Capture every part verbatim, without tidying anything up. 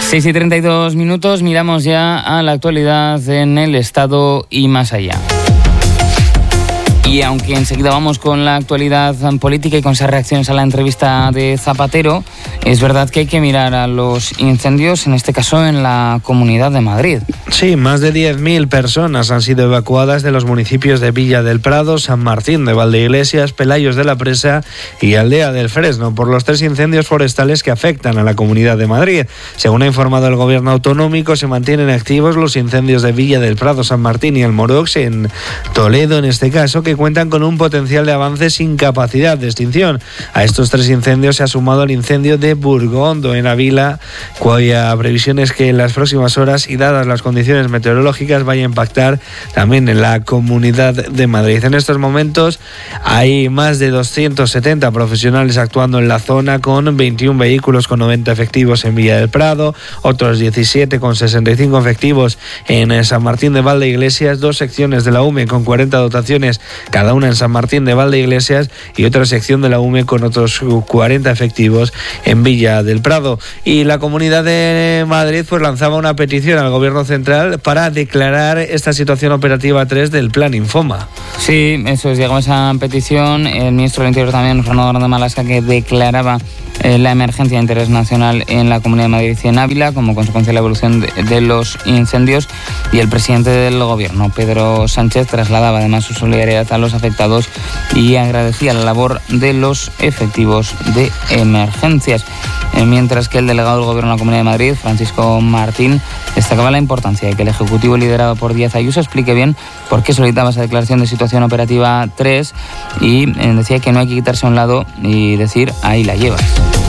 seis y treinta y dos minutos, miramos ya a la actualidad en el Estado y más allá. Y aunque enseguida vamos con la actualidad política y con esas reacciones a la entrevista de Zapatero, es verdad que hay que mirar a los incendios, en este caso en la Comunidad de Madrid. Sí, más de diez mil personas han sido evacuadas de los municipios de Villa del Prado, San Martín de Valdeiglesias, Pelayos de la Presa y Aldea del Fresno, por los tres incendios forestales que afectan a la Comunidad de Madrid. Según ha informado el Gobierno autonómico, se mantienen activos los incendios de Villa del Prado, San Martín y Almorox, en Toledo, en este caso, que cuentan con un potencial de avance sin capacidad de extinción. A estos tres incendios se ha sumado el incendio de Burgondo, en Ávila, cuya previsión es que en las próximas horas y dadas las condiciones meteorológicas vaya a impactar también en la Comunidad de Madrid. En estos momentos hay más de doscientos setenta profesionales actuando en la zona, con veintiún vehículos con noventa efectivos en Villa del Prado, otros diecisiete con sesenta y cinco efectivos en San Martín de Valdeiglesias, dos secciones de la U M E con cuarenta dotaciones cada una en San Martín de Valdeiglesias y otra sección de la U M E con otros cuarenta efectivos en Villa del Prado. Y la Comunidad de Madrid pues lanzaba una petición al Gobierno central para declarar esta situación operativa tres del Plan Infoma. Sí, eso es, llegó a esa petición. El ministro del Interior también, Fernando Grande Marlasca, que declaraba eh, la emergencia de interés nacional en la Comunidad de Madrid y en Ávila como consecuencia de la evolución de, de los incendios, y el presidente del Gobierno, Pedro Sánchez, trasladaba además su solidaridad a los afectados y agradecía la labor de los efectivos de emergencias. Eh, mientras que el delegado del Gobierno de la Comunidad de Madrid, Francisco Martín, destacaba la importancia de que el Ejecutivo liderado por Díaz Ayuso explique bien por qué solicitaba esa declaración de situación operativa tres y eh, decía que no hay que quitarse a un lado y decir ahí la llevas.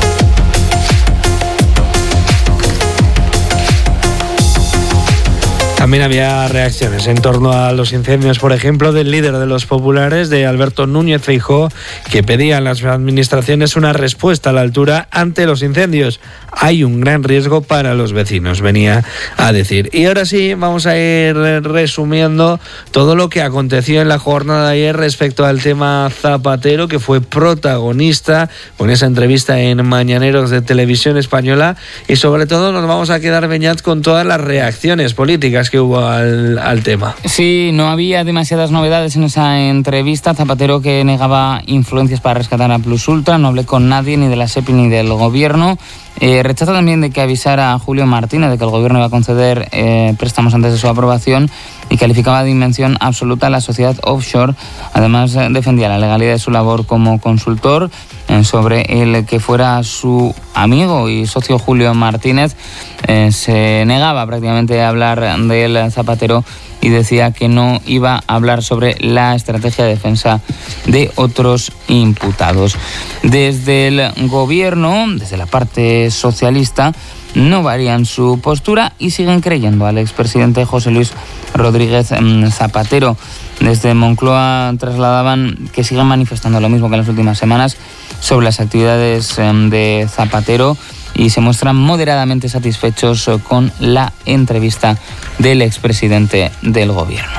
También había reacciones en torno a los incendios, por ejemplo, del líder de los populares, de Alberto Núñez Feijóo, que pedía a las administraciones una respuesta a la altura ante los incendios. Hay un gran riesgo para los vecinos, venía a decir. Y ahora sí, vamos a ir resumiendo todo lo que aconteció en la jornada de ayer respecto al tema Zapatero, que fue protagonista con esa entrevista en Mañaneros de Televisión Española, y sobre todo nos vamos a quedar, Beñat, con todas las reacciones políticas que hubo al, al tema. Sí, no había demasiadas novedades en esa entrevista. Zapatero, que negaba influencias para rescatar a Plus Ultra, no hablé con nadie, ni de la SEPI ni del Gobierno. Eh, rechaza también de que avisara a Julio Martínez de que el Gobierno iba a conceder eh, préstamos antes de su aprobación, y calificaba de invención absoluta a la sociedad offshore. Además, eh, defendía la legalidad de su labor como consultor. Eh, sobre el que fuera su amigo y socio Julio Martínez, eh, se negaba prácticamente a hablar del Zapatero y decía que no iba a hablar sobre la estrategia de defensa de otros imputados. Desde el Gobierno, desde la parte socialista, no varían su postura y siguen creyendo al expresidente José Luis Rodríguez Zapatero. Desde Moncloa trasladaban que siguen manifestando lo mismo que en las últimas semanas sobre las actividades de Zapatero, y se muestran moderadamente satisfechos con la entrevista del expresidente del Gobierno.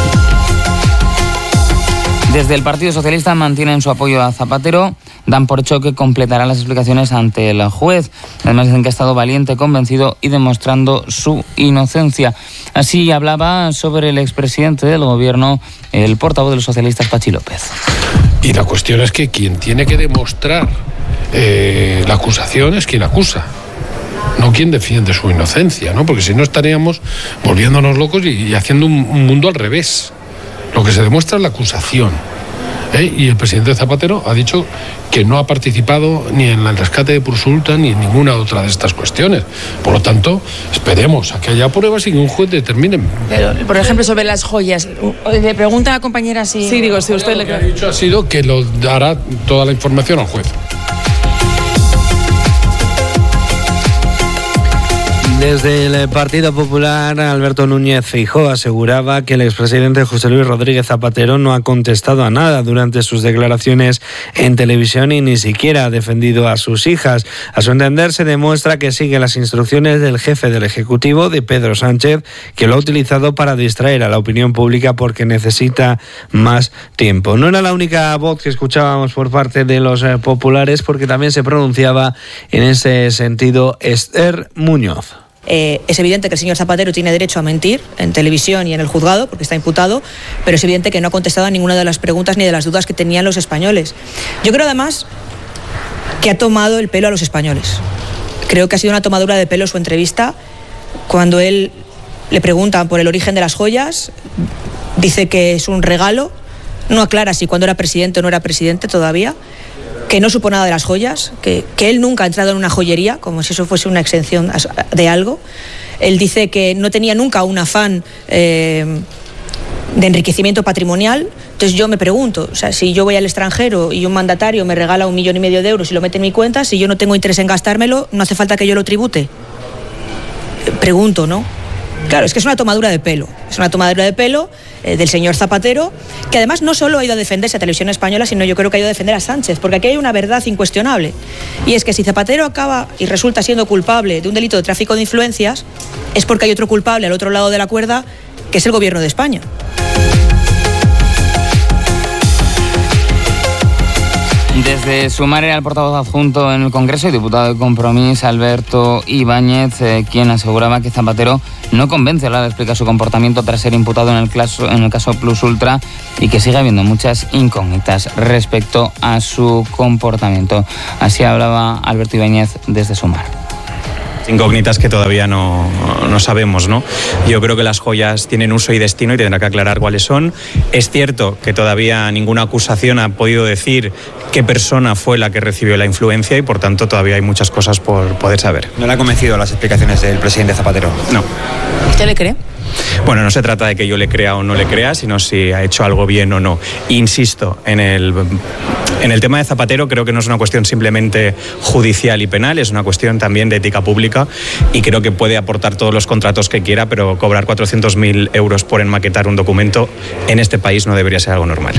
Desde el Partido Socialista mantienen su apoyo a Zapatero, dan por hecho que completará las explicaciones ante el juez. Además dicen que ha estado valiente, convencido y demostrando su inocencia. Así hablaba sobre el expresidente del Gobierno el portavoz de los socialistas, Pachi López. Y la cuestión es que quien tiene que demostrar eh, la acusación es quien acusa, no quien defiende su inocencia, ¿no? Porque si no estaríamos volviéndonos locos y, y haciendo un, un mundo al revés. Lo que se demuestra es la acusación. ¿eh? Y el presidente Zapatero ha dicho que no ha participado ni en el rescate de Plus Ultra ni en ninguna otra de estas cuestiones. Por lo tanto, esperemos a que haya pruebas y que un juez determine. Pero, por ejemplo, sobre las joyas, le pregunta a la compañera si... Sí, digo, si usted le... Lo que ha dicho ha sido que lo dará toda la información al juez. Desde el Partido Popular, Alberto Núñez Feijóo aseguraba que el expresidente José Luis Rodríguez Zapatero no ha contestado a nada durante sus declaraciones en televisión y ni siquiera ha defendido a sus hijas. A su entender, se demuestra que sigue las instrucciones del jefe del Ejecutivo, de Pedro Sánchez, que lo ha utilizado para distraer a la opinión pública porque necesita más tiempo. No era la única voz que escuchábamos por parte de los populares, porque también se pronunciaba en ese sentido Esther Muñoz. Eh, es evidente que el señor Zapatero tiene derecho a mentir en televisión y en el juzgado, porque está imputado, pero es evidente que no ha contestado a ninguna de las preguntas ni de las dudas que tenían los españoles. Yo creo además que ha tomado el pelo a los españoles. Creo que ha sido una tomadura de pelo su entrevista. Cuando él le preguntan por el origen de las joyas, dice que es un regalo, no aclara si cuando era presidente o no era presidente todavía, que no supo nada de las joyas, que, que él nunca ha entrado en una joyería, como si eso fuese una exención de algo. Él dice que no tenía nunca un afán eh, de enriquecimiento patrimonial. Entonces yo me pregunto, o sea, si yo voy al extranjero y un mandatario me regala un millón y medio de euros y lo mete en mi cuenta, si yo no tengo interés en gastármelo, no hace falta que yo lo tribute. Pregunto, ¿no? Claro, es que es una tomadura de pelo, es una tomadura de pelo eh, del señor Zapatero, que además no solo ha ido a defenderse a Televisión Española, sino yo creo que ha ido a defender a Sánchez, porque aquí hay una verdad incuestionable, y es que si Zapatero acaba y resulta siendo culpable de un delito de tráfico de influencias, es porque hay otro culpable al otro lado de la cuerda, que es el gobierno de España. Desde Sumar era el portavoz adjunto en el Congreso y diputado de Compromís, Alberto Ibáñez, eh, quien aseguraba que Zapatero no convence a la hora de explicar su comportamiento tras ser imputado en el, caso, en el caso Plus Ultra y que sigue habiendo muchas incógnitas respecto a su comportamiento. Así hablaba Alberto Ibáñez desde Sumar. Incógnitas que todavía no, no sabemos, ¿no? Yo creo que las joyas tienen uso y destino y tendrá que aclarar cuáles son. Es cierto que todavía ninguna acusación ha podido decir qué persona fue la que recibió la influencia y por tanto todavía hay muchas cosas por poder saber. ¿No le ha convencido las explicaciones del presidente Zapatero? No. ¿Usted le cree? Bueno, no se trata de que yo le crea o no le crea, sino si ha hecho algo bien o no. Insisto, en el, en el tema de Zapatero creo que no es una cuestión simplemente judicial y penal, es una cuestión también de ética pública y creo que puede aportar todos los contratos que quiera, pero cobrar cuatrocientos mil euros por enmaquetar un documento en este país no debería ser algo normal.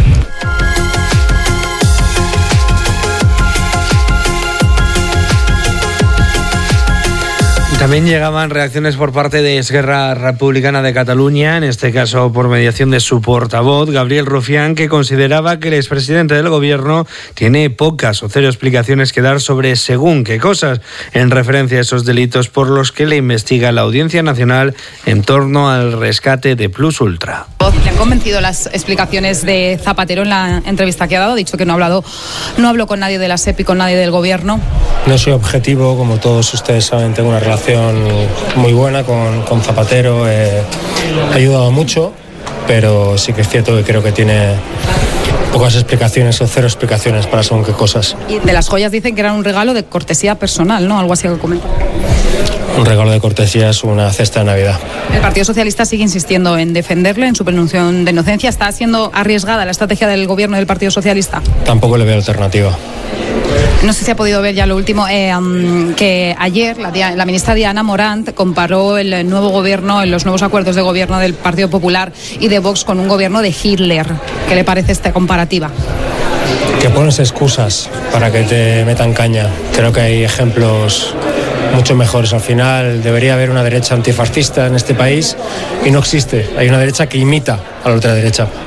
También llegaban reacciones por parte de Esquerra Republicana de Cataluña, en este caso por mediación de su portavoz, Gabriel Rufián, que consideraba que el expresidente del gobierno tiene pocas o cero explicaciones que dar sobre según qué cosas, en referencia a esos delitos por los que le investiga la Audiencia Nacional en torno al rescate de Plus Ultra. ¿Le han convencido las explicaciones de Zapatero en la entrevista que ha dado? Ha dicho que no ha hablado, no habló con nadie de la S E P y con nadie del gobierno. No soy objetivo, como todos ustedes saben, tengo una relación muy buena con, con Zapatero, eh, ha ayudado mucho, pero sí que es cierto que creo que tiene pocas explicaciones o cero explicaciones para según qué cosas. Y de las joyas dicen que eran un regalo de cortesía personal, ¿no? Algo así que comenta. Un regalo de cortesía es una cesta de Navidad. El Partido Socialista sigue insistiendo en defenderle, en su presunción de inocencia. ¿Está siendo arriesgada la estrategia del gobierno del Partido Socialista? Tampoco le veo alternativa. No sé si ha podido ver ya lo último, eh, um, que ayer la, la ministra Diana Morant comparó el nuevo gobierno, los nuevos acuerdos de gobierno del Partido Popular y de Vox con un gobierno de Hitler. ¿Qué le parece esta comparativa? Que pones excusas para que te metan caña. Creo que hay ejemplos mucho mejores. Al final debería haber una derecha antifascista en este país y no existe. Hay una derecha que imita a la ultraderecha.